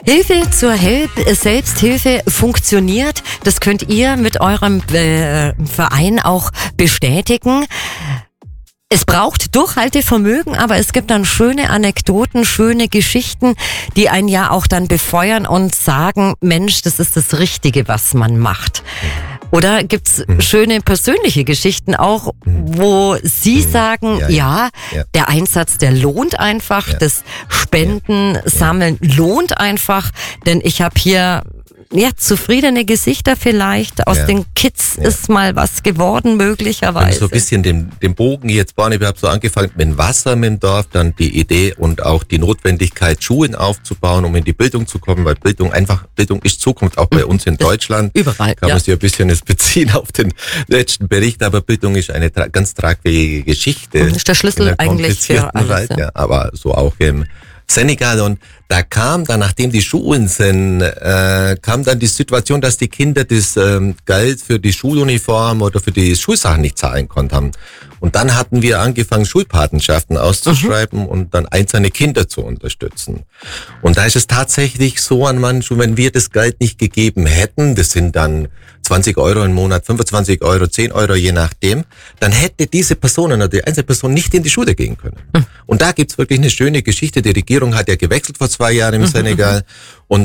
Hilfe zur Selbsthilfe funktioniert. Das könnt ihr mit eurem Verein auch bestätigen. Es braucht Durchhaltevermögen, aber es gibt dann schöne Anekdoten, schöne Geschichten, die einen ja auch dann befeuern und sagen, Mensch, das ist das Richtige, was man macht. Oder gibt's schöne persönliche Geschichten auch, wo Sie sagen, ja, der Einsatz, der lohnt einfach, das Spenden, Sammeln lohnt einfach, denn ich habe hier zufriedene Gesichter vielleicht. Aus den Kids ist mal was geworden, möglicherweise. So ein bisschen den Bogen jetzt bauen. Ich habe so angefangen mit dem Wasser im Dorf, dann die Idee und auch die Notwendigkeit, Schulen aufzubauen, um in die Bildung zu kommen, weil Bildung ist Zukunft, auch bei uns in Deutschland. Überall, Kann man sich ein bisschen jetzt beziehen auf den letzten Bericht, aber Bildung ist eine ganz tragfähige Geschichte. Das ist der Schlüssel eigentlich für alles. Welt, aber so auch im Senegal. Und da kam dann, nachdem die Schulen sind, kam dann die Situation, dass die Kinder das Geld für die Schuluniform oder für die Schulsachen nicht zahlen konnten. Und dann hatten wir angefangen, Schulpatenschaften auszuschreiben und dann einzelne Kinder zu unterstützen. Und da ist es tatsächlich so an manchen Schulen, wenn wir das Geld nicht gegeben hätten, das sind dann 20 Euro im Monat, 25 Euro, 10 Euro, je nachdem, dann hätte diese Person oder die einzelne Person nicht in die Schule gehen können. Und da gibt's wirklich eine schöne Geschichte. Die Regierung hat ja gewechselt vor 2 Jahren im Senegal und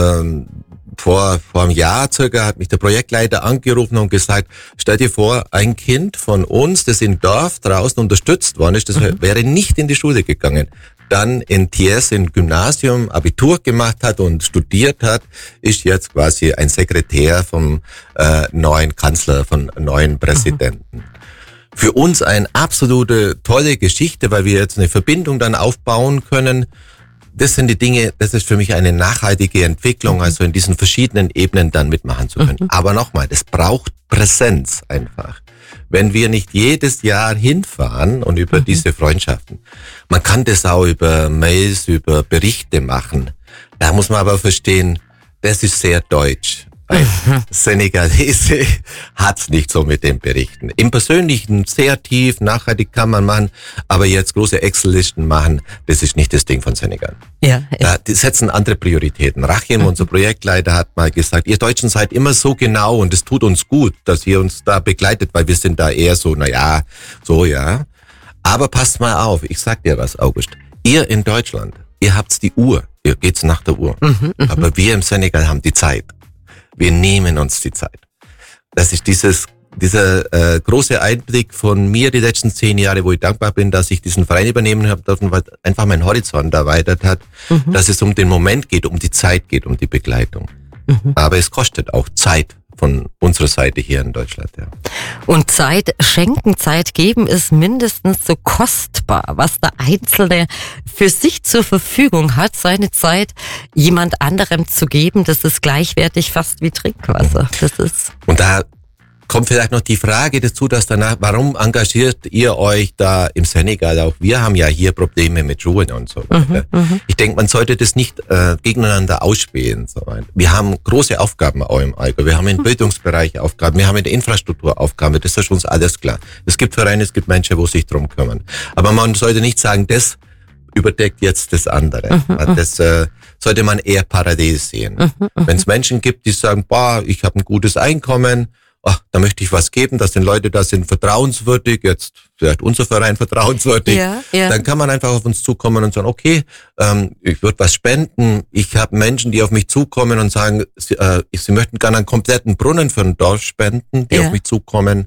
vor einem Jahr circa hat mich der Projektleiter angerufen und gesagt, stell dir vor, ein Kind von uns, das im Dorf draußen unterstützt worden ist, das wäre nicht in die Schule gegangen. Dann in Thiès im Gymnasium Abitur gemacht hat und studiert hat, ist jetzt quasi ein Sekretär vom neuen Kanzler, von neuen Präsidenten. Für uns eine absolute tolle Geschichte, weil wir jetzt eine Verbindung dann aufbauen können. Das sind die Dinge, das ist für mich eine nachhaltige Entwicklung, also in diesen verschiedenen Ebenen dann mitmachen zu können. Aber nochmal, das braucht Präsenz einfach. Wenn wir nicht jedes Jahr hinfahren und über diese Freundschaften, man kann das auch über Mails, über Berichte machen. Da muss man aber verstehen, das ist sehr deutsch. Ein Senegalese hat's nicht so mit den Berichten. Im Persönlichen sehr tief, nachhaltig kann man machen, aber jetzt große Excel-Listen machen, das ist nicht das Ding von Senegal. Ja. Die setzen andere Prioritäten. Rachim, unser Projektleiter, hat mal gesagt, ihr Deutschen seid immer so genau und es tut uns gut, dass ihr uns da begleitet, weil wir sind da eher so, Aber passt mal auf, ich sag dir was, August. Ihr in Deutschland, ihr habt's die Uhr, ihr geht's nach der Uhr. Aber wir im Senegal haben die Zeit. Wir nehmen uns die Zeit. Das ist dieser große Einblick von mir die letzten 10 Jahre, wo ich dankbar bin, dass ich diesen Verein übernehmen habe dürfen, weil einfach mein Horizont erweitert hat, dass es um den Moment geht, um die Zeit geht, um die Begleitung. Aber es kostet auch Zeit von unserer Seite hier in Deutschland. Ja. Und Zeit schenken, Zeit geben ist mindestens so kostbar, was der Einzelne für sich zur Verfügung hat, seine Zeit jemand anderem zu geben. Das ist gleichwertig fast wie Trinkwasser. Das ist. Und da kommt vielleicht noch die Frage dazu, dass danach, warum engagiert ihr euch da im Senegal? Auch wir haben ja hier Probleme mit Schulen und so weiter. Ich denke, man sollte das nicht gegeneinander ausspielen. So. Wir haben große Aufgaben auch im Allgäu. Wir haben im Bildungsbereich Aufgaben, wir haben in der Infrastruktur Aufgaben. Das ist uns alles klar. Es gibt Vereine, es gibt Menschen, wo sich drum kümmern. Aber man sollte nicht sagen, das überdeckt jetzt das andere. Das sollte man eher parallel sehen. Wenn es Menschen gibt, die sagen, ich habe ein gutes Einkommen, da möchte ich was geben, dass den Leute da sind vertrauenswürdig, jetzt vielleicht unser Verein vertrauenswürdig, dann kann man einfach auf uns zukommen und sagen, okay, ich würde was spenden. Ich habe Menschen, die auf mich zukommen und sagen, sie möchten gerne einen kompletten Brunnen für ein Dorf spenden, die auf mich zukommen.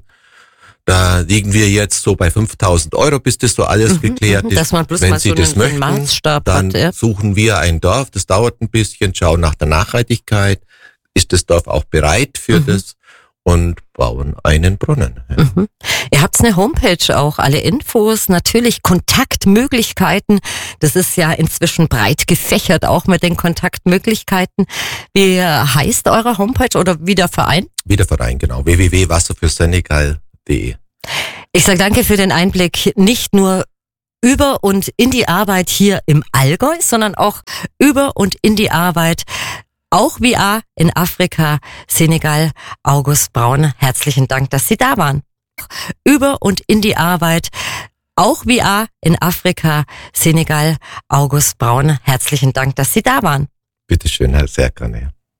Da liegen wir jetzt so bei 5.000 Euro, bis das so alles geklärt ist. Dass man bloß Wenn mal Sie so das einen möchten, Maßstab dann hat, suchen wir ein Dorf, das dauert ein bisschen, schauen nach der Nachhaltigkeit, ist das Dorf auch bereit für das und bauen einen Brunnen. Ja. Ihr habt eine Homepage auch, alle Infos, natürlich Kontaktmöglichkeiten. Das ist ja inzwischen breit gefächert, auch mit den Kontaktmöglichkeiten. Wie heißt eure Homepage oder wie der Verein? Wie der Verein, genau. www.wasserfürsenegal.de. Ich sage danke für den Einblick, nicht nur über und in die Arbeit hier im Allgäu, sondern auch über und in die Arbeit auch VR in Afrika, Senegal. August Braun, herzlichen Dank, dass Sie da waren. Über und in die Arbeit, auch VR in Afrika, Senegal. August Braun, herzlichen Dank, dass Sie da waren. Bitteschön, sehr gerne.